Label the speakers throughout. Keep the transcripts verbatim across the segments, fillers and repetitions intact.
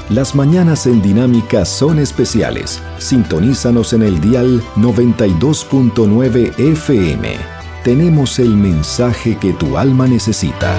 Speaker 1: Las mañanas en Dinámica son especiales. Sintonízanos en el dial noventa y dos punto nueve F M. Tenemos el mensaje que tu alma necesita.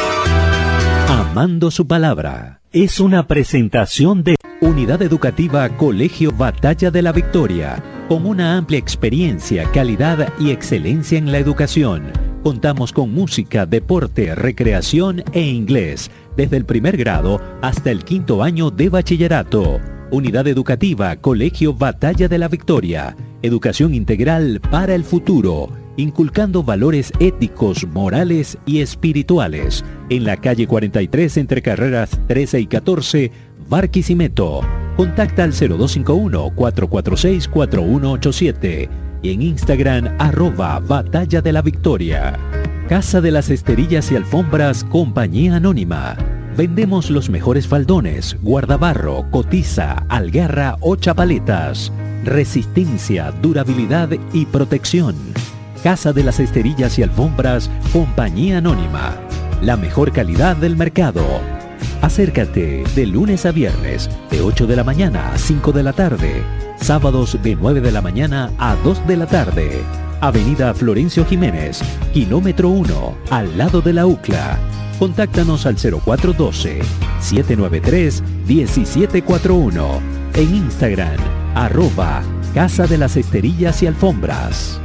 Speaker 2: Amando su palabra es una presentación de Unidad Educativa Colegio Batalla de la Victoria, con una amplia experiencia, calidad y excelencia en la educación. Contamos con música, deporte, recreación e inglés, desde el primer grado hasta el quinto año de bachillerato. Unidad Educativa Colegio Batalla de la Victoria. Educación integral para el futuro, inculcando valores éticos, morales y espirituales. En la calle cuarenta y tres entre carreras trece y catorce, Barquisimeto. Contacta al cero dos cinco uno, cuatro cuatro seis, cuatro uno ocho siete y en Instagram arroba Batalla de la Victoria. Casa de las Esterillas y Alfombras, Compañía Anónima. Vendemos los mejores faldones, guardabarro, cotiza, algarra o chapaletas. Resistencia, durabilidad y protección. Casa de las Esterillas y Alfombras, Compañía Anónima. La mejor calidad del mercado. Acércate de lunes a viernes, de ocho de la mañana a cinco de la tarde. Sábados de nueve de la mañana a dos de la tarde. Avenida Florencio Jiménez, kilómetro uno, al lado de la U C L A. Contáctanos al cero cuatro uno dos, siete nueve tres, uno siete cuatro uno. En Instagram, arroba Casa de las Esterillas y Alfombras.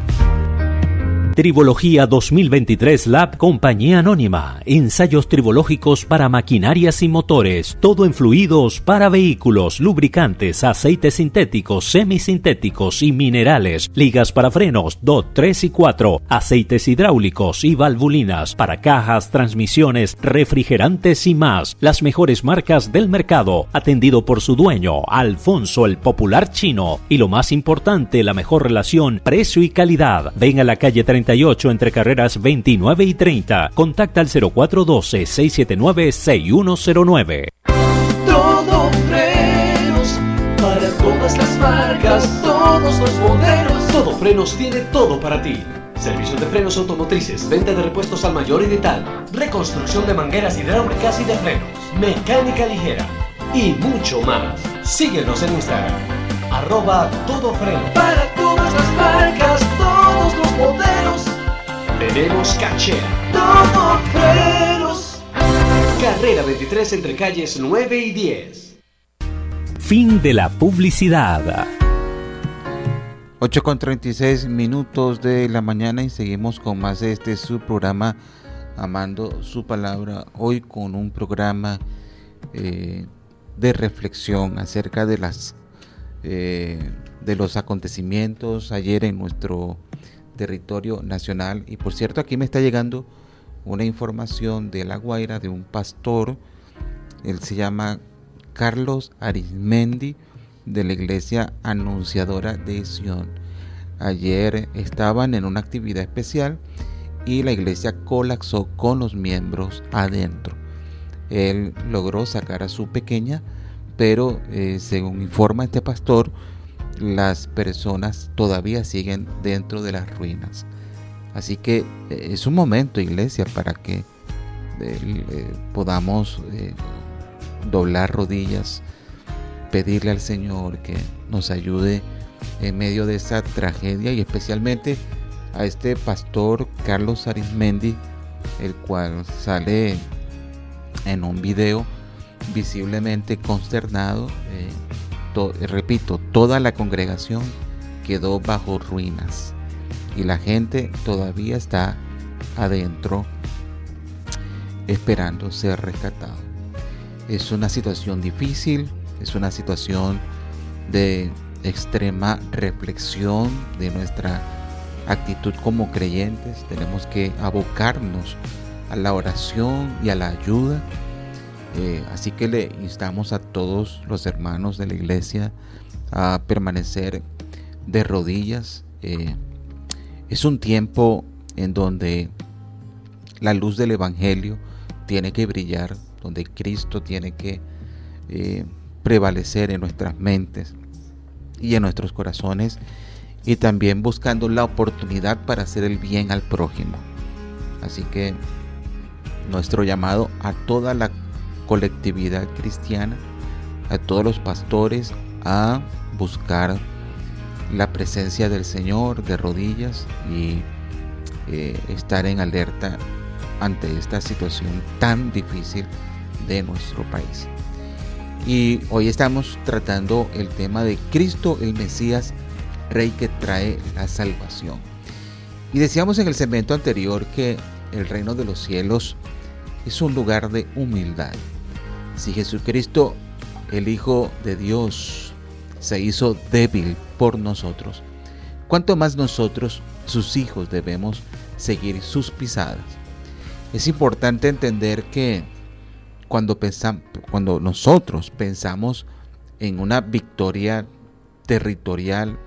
Speaker 2: Tribología dos mil veintitrés Lab Compañía Anónima. Ensayos tribológicos para maquinarias y motores. Todo en fluidos para vehículos, lubricantes, aceites sintéticos, semisintéticos y minerales. Ligas para frenos dos, tres y cuatro. Aceites hidráulicos y valvulinas para cajas, transmisiones, refrigerantes y más. Las mejores marcas del mercado. Atendido por su dueño, Alfonso el Popular Chino. Y lo más importante, la mejor relación precio y calidad. Ven a la calle treinta y ocho entre carreras veintinueve y treinta. Contacta al cero cuatro uno dos, seis siete nueve, seis uno cero nueve.
Speaker 3: Todo frenos para todas las marcas, todos los modelos. Todo Frenos tiene todo para ti. Servicios de frenos automotrices, venta de repuestos al mayor y de tal, reconstrucción de mangueras hidráulicas y de frenos, mecánica ligera y mucho más. Síguenos en Instagram, arroba Todo Freno. Para todas las marcas, todos los modelos, tenemos caché. Todo Frenos. Carrera veintitrés entre calles nueve y diez.
Speaker 2: Fin de la publicidad.
Speaker 4: ocho con treinta y seis minutos de la mañana y seguimos con más de este su programa Amando su Palabra. Hoy con un programa eh, de reflexión acerca de las eh, de los acontecimientos ayer en nuestro territorio nacional. Y por cierto, aquí me está llegando una información de La Guaira de un pastor. Él se llama Carlos Arismendi, de la Iglesia Anunciadora de Sion. Ayer estaban en una actividad especial y la iglesia colapsó con los miembros adentro. Él logró sacar a su pequeña, pero eh, según informa este pastor, las personas todavía siguen dentro de las ruinas. Así que eh, es un momento, iglesia, para que eh, eh, podamos eh, doblar rodillas, pedirle al Señor que nos ayude en medio de esa tragedia, y especialmente a este pastor Carlos Arismendi, el cual sale en un video visiblemente consternado. Eh, to, repito, toda la congregación quedó bajo ruinas y la gente todavía está adentro esperando ser rescatado. Es una situación difícil. Es una situación de extrema reflexión de nuestra actitud como creyentes. Tenemos que abocarnos a la oración y a la ayuda. Eh, así que le instamos a todos los hermanos de la iglesia a permanecer de rodillas. Eh, es un tiempo en donde la luz del Evangelio tiene que brillar, donde Cristo tiene que eh, prevalecer en nuestras mentes y en nuestros corazones, y también buscando la oportunidad para hacer el bien al prójimo. Así que nuestro llamado a toda la colectividad cristiana a todos los pastores a buscar la presencia del Señor de rodillas y eh, estar en alerta ante esta situación tan difícil de nuestro país. Y hoy estamos tratando el tema de Cristo el Mesías, Rey que trae la salvación. Y decíamos en el segmento anterior que el reino de los cielos es un lugar de humildad. Si Jesucristo, el Hijo de Dios, se hizo débil por nosotros, ¿cuánto más nosotros, sus hijos, debemos seguir sus pisadas? Es importante entender que cuando, pensamos, cuando nosotros pensamos en una victoria territorial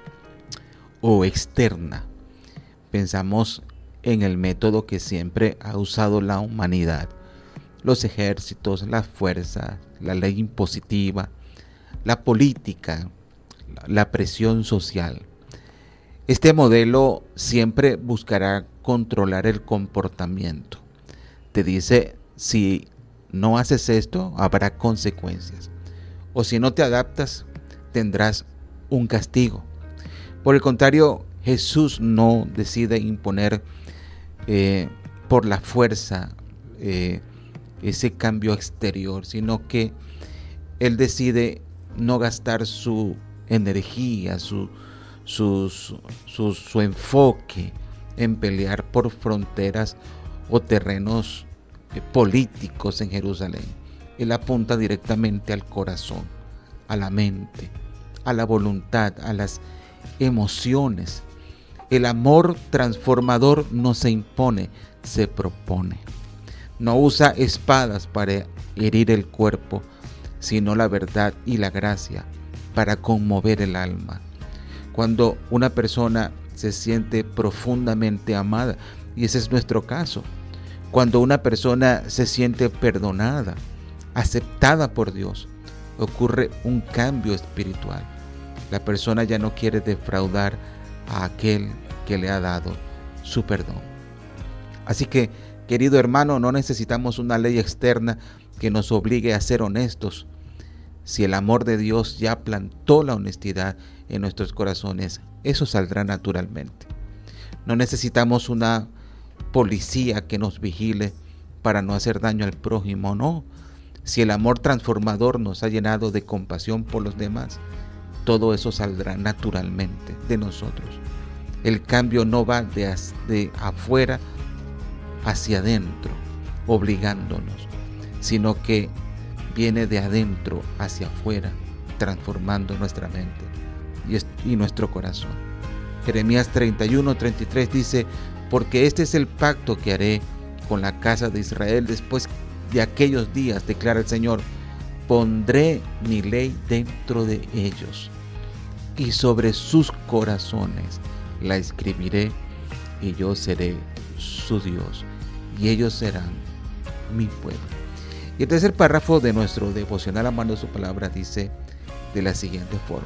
Speaker 4: o externa, pensamos en el método que siempre ha usado la humanidad: los ejércitos, las fuerzas, la ley impositiva, la política, la presión social. Este modelo siempre buscará controlar el comportamiento. Te dice, si no haces esto, habrá consecuencias. O si no te adaptas, tendrás un castigo. Por el contrario, Jesús no decide imponer eh, por la fuerza eh, ese cambio exterior, sino que Él decide no gastar su energía, su, su, su, su enfoque en pelear por fronteras o terrenos eh, políticos en Jerusalén. Él apunta directamente al corazón, a la mente, a la voluntad, a las emociones. El amor transformador no se impone, se propone. No usa espadas para herir el cuerpo, sino la verdad y la gracia para conmover el alma. Cuando una persona se siente profundamente amada, y ese es nuestro caso, cuando una persona se siente perdonada, aceptada por Dios, ocurre un cambio espiritual. La persona ya no quiere defraudar a aquel que le ha dado su perdón. Así que, querido hermano, no necesitamos una ley externa que nos obligue a ser honestos. Si el amor de Dios ya plantó la honestidad en nuestros corazones, eso saldrá naturalmente. No necesitamos una policía que nos vigile para no hacer daño al prójimo, no. Si el amor transformador nos ha llenado de compasión por los demás, todo eso saldrá naturalmente de nosotros. El cambio no va de, de afuera hacia adentro, obligándonos, sino que viene de adentro hacia afuera, transformando nuestra mente y, y nuestro corazón. Jeremías treinta y uno, treinta y tres dice: porque este es el pacto que haré con la casa de Israel después de aquellos días, declara el Señor. Pondré mi ley dentro de ellos y sobre sus corazones la escribiré, y yo seré su Dios y ellos serán mi pueblo. Y el tercer párrafo de nuestro devocional Amando su Palabra dice de la siguiente forma: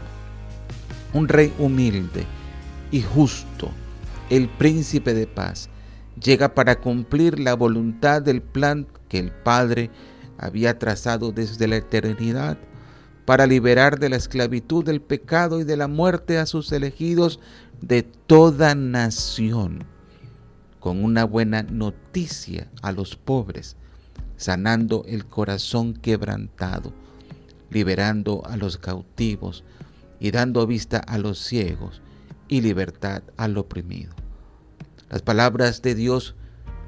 Speaker 4: un rey humilde y justo, el príncipe de paz, llega para cumplir la voluntad del plan que el Padre había trazado desde la eternidad, para liberar de la esclavitud del pecado y de la muerte a sus elegidos de toda nación, con una buena noticia a los pobres, sanando el corazón quebrantado, liberando a los cautivos y dando vista a los ciegos y libertad al oprimido. Las palabras de Dios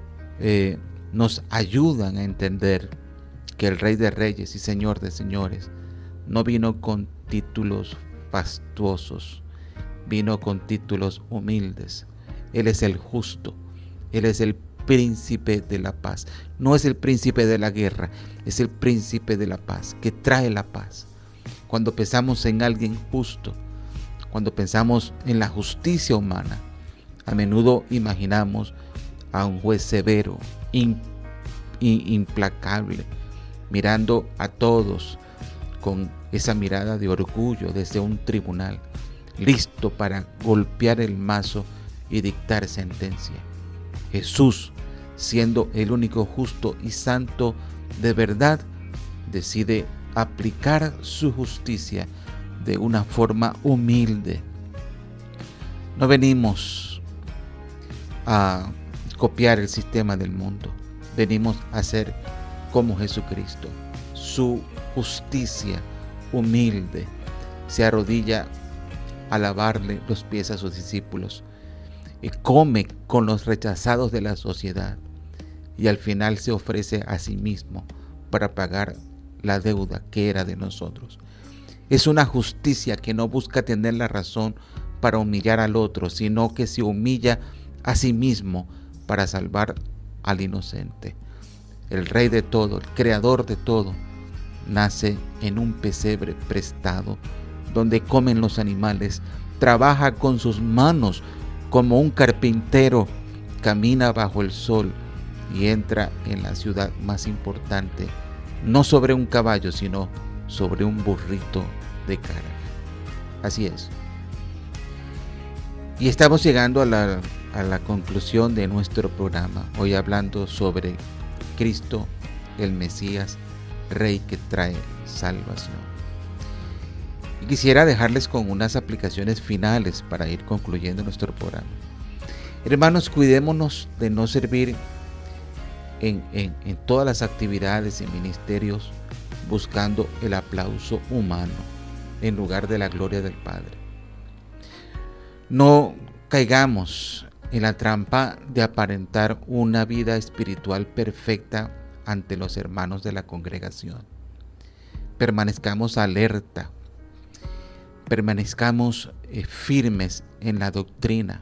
Speaker 4: eh, nos ayudan a entender que el Rey de Reyes y Señor de Señores no vino con títulos fastuosos, vino con títulos humildes. Él es el justo, Él es el príncipe de la paz. No es el príncipe de la guerra, es el príncipe de la paz, que trae la paz. Cuando pensamos en alguien justo, cuando pensamos en la justicia humana, a menudo imaginamos a un juez severo, in, in, implacable, mirando a todos con esa mirada de orgullo desde un tribunal, listo para golpear el mazo y dictar sentencia. Jesús, siendo el único justo y santo de verdad, decide aplicar su justicia de una forma humilde. No venimos a copiar el sistema del mundo, venimos a ser como Jesucristo. Su justicia humilde se arrodilla a lavarle los pies a sus discípulos y come con los rechazados de la sociedad, y al final se ofrece a sí mismo para pagar la deuda que era de nosotros. Es una justicia que no busca tener la razón para humillar al otro, sino que se humilla a sí mismo para salvar al inocente. El Rey de todo, el Creador de todo, nace en un pesebre prestado, donde comen los animales, trabaja con sus manos como un carpintero, camina bajo el sol y entra en la ciudad más importante, no sobre un caballo, sino sobre un burrito de carga. Así es. Y estamos llegando a la, a la conclusión de nuestro programa, hoy hablando sobre Cristo, el Mesías, Rey que trae salvación. Y quisiera dejarles con unas aplicaciones finales para ir concluyendo nuestro programa. Hermanos, cuidémonos de no servir en, en, en todas las actividades y ministerios buscando el aplauso humano en lugar de la gloria del Padre. No caigamos en la trampa de aparentar una vida espiritual perfecta ante los hermanos de la congregación. Permanezcamos alerta, permanezcamos eh, firmes en la doctrina,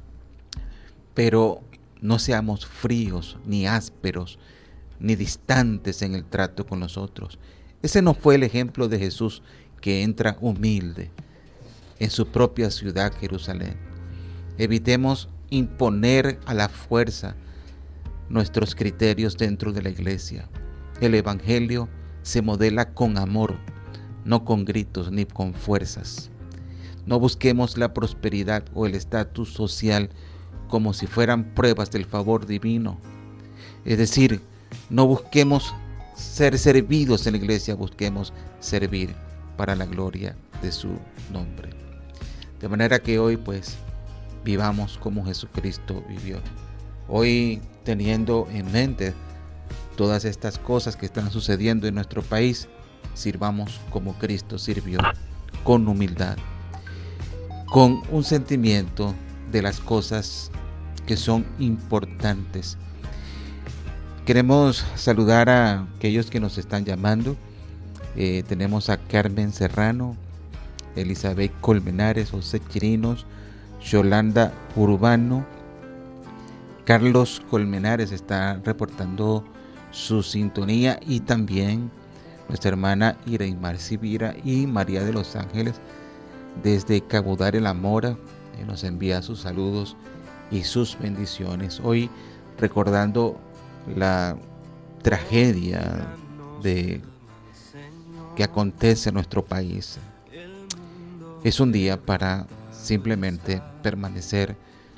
Speaker 4: pero no seamos fríos, ni ásperos, ni distantes en el trato con los otros. Ese no fue el ejemplo de Jesús, que entra humilde en su propia ciudad, Jerusalén. Evitemos imponer a la fuerza nuestros criterios dentro de la iglesia. El evangelio se modela con amor, no con gritos ni con fuerzas. No busquemos la prosperidad o el estatus social como si fueran pruebas del favor divino. Es decir, no busquemos ser servidos en la iglesia, busquemos servir para la gloria de su nombre. De manera que hoy pues vivamos como Jesucristo vivió. Hoy, teniendo en mente todas estas cosas que están sucediendo en nuestro país, sirvamos como Cristo sirvió, con humildad, con un sentimiento de las cosas que son importantes. Queremos saludar a aquellos que nos están llamando. Eh, tenemos a Carmen Serrano, Elizabeth Colmenares, José Chirinos, Yolanda Urbano. Carlos Colmenares está reportando su sintonía, y también nuestra hermana Ireymar Sibira y María de los Ángeles desde Cabudare La Mora, eh, nos envía sus saludos y sus bendiciones. Hoy recordando la tragedia de que acontece en nuestro país. Es un día para simplemente permanecer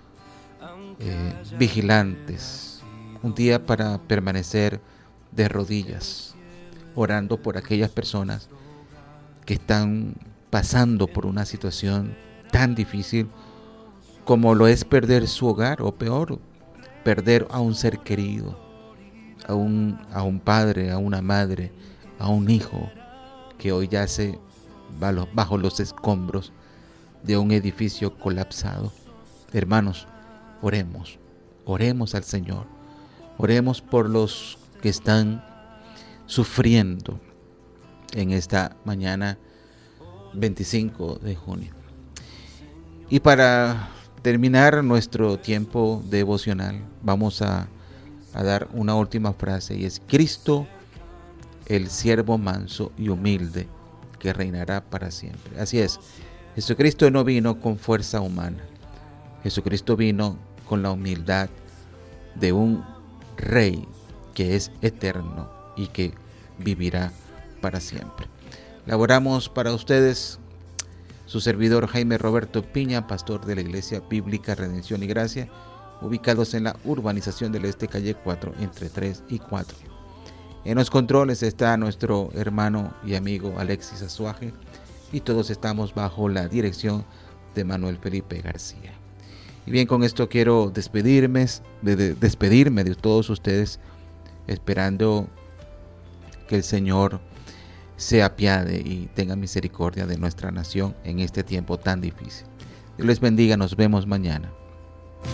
Speaker 4: eh, vigilantes, un día para permanecer de rodillas, orando por aquellas personas que están pasando por una situación tan difícil como lo es perder su hogar, o peor, perder a un ser querido, a un, a un padre, a una madre, a un hijo que hoy yace bajo los escombros de un edificio colapsado. Hermanos, oremos, oremos al Señor, oremos por los que están sufriendo en esta mañana veinticinco de junio. Y para terminar nuestro tiempo devocional, vamos a, a dar una última frase, y es: Cristo, el siervo manso y humilde, que reinará para siempre. Así es, Jesucristo no vino con fuerza humana. Jesucristo vino con la humildad de un rey que es eterno y que vivirá para siempre. Laboramos para ustedes su servidor Jaime Roberto Piña, pastor de la Iglesia Bíblica Redención y Gracia, ubicados en la urbanización del Este, calle cuatro, entre tres y cuatro. En los controles está nuestro hermano y amigo Alexis Azuaje, y todos estamos bajo la dirección de Manuel Felipe García. Y bien, con esto quiero despedirme de, de, despedirme de todos ustedes, esperando que el Señor se apiade y tenga misericordia de nuestra nación en este tiempo tan difícil. Dios les bendiga, nos vemos mañana.